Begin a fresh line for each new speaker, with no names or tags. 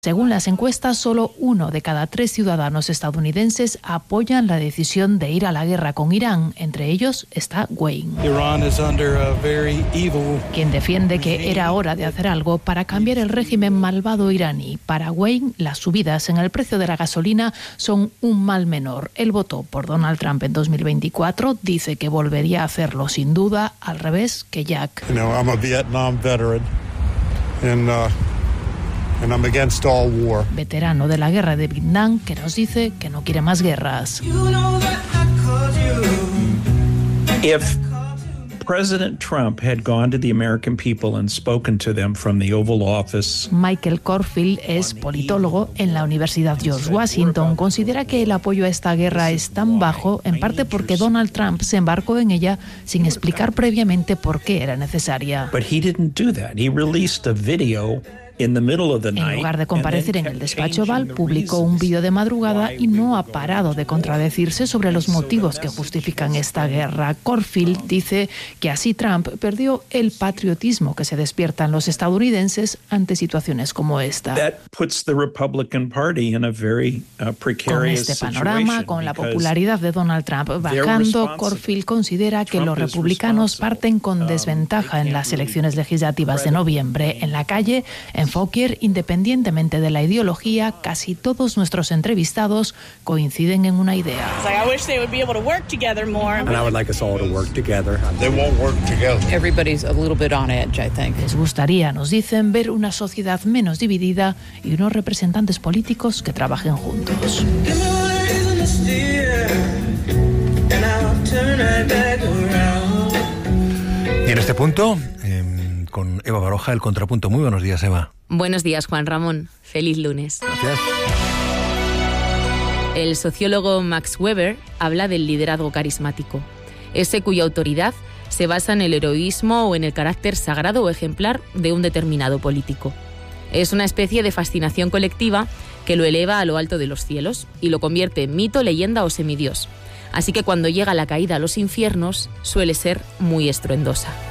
Según las encuestas, solo 1 de cada 3 ciudadanos estadounidenses apoyan la decisión de ir a la guerra con Irán. Entre ellos está Wayne, quien defiende que era hora de hacer algo para cambiar el régimen malvado iraní. Para Wayne, las subidas en el precio de la gasolina son un mal menor. Él votó por Donald Trump en 2024, dice que volvería a hacerlo sin duda, al revés que Jack.
I'm a Vietnam veteran and I'm against all war.
Veterano de la guerra de Vietnam, que nos dice que no quiere más guerras.
If President Trump had gone to the American people and spoken to them from the Oval Office.
Michael Corfield es politólogo en la Universidad George Washington. Considera que el apoyo a esta guerra es tan bajo, en parte porque Donald Trump se embarcó en ella sin explicar previamente por qué era necesaria.
But he didn't do that. He released a video in the middle of the night.
En lugar de comparecer en el despacho Oval, publicó un vídeo de madrugada y no ha parado de contradecirse sobre los motivos que justifican esta guerra. Corfield dice que así Trump perdió el patriotismo que se despierta en los estadounidenses ante situaciones como esta.
That puts the Republican Party in a very precarious
Con este panorama, con la popularidad de Donald Trump bajando, Corfield considera que los republicanos parten con desventaja en las elecciones legislativas de noviembre. En la calle, en Fauquier, independientemente de la ideología, casi todos nuestros entrevistados coinciden en una idea. Les gustaría, nos dicen, ver una sociedad menos dividida y unos representantes políticos que trabajen juntos.
Y en este punto, con Eva Baroja, el contrapunto. Muy buenos días, Eva.
Buenos días, Juan Ramón. Feliz lunes.
Gracias.
El sociólogo Max Weber habla del liderazgo carismático, ese cuya autoridad se basa en el heroísmo o en el carácter sagrado o ejemplar de un determinado político. Es una especie de fascinación colectiva que lo eleva a lo alto de los cielos y lo convierte en mito, leyenda o semidios. Así que cuando llega la caída a los infiernos, suele ser muy estruendosa.